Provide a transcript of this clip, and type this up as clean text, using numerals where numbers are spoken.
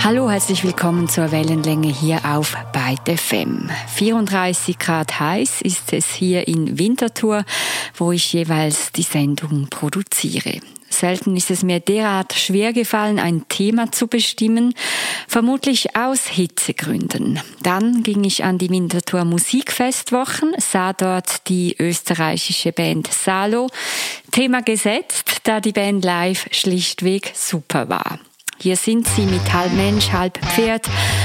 Hallo, herzlich willkommen zur Wellenlänge hier auf Byte FM. 34 Grad heiß ist es hier in Winterthur, wo ich jeweils die Sendung produziere. Selten ist es mir derart schwer gefallen, ein Thema zu bestimmen, vermutlich aus Hitzegründen. Dann ging ich an die Winterthur Musikfestwochen, sah dort die österreichische Band Salo. Thema gesetzt, da die Band live schlichtweg super war. Hier sind sie mit halb Mensch, halb Pferd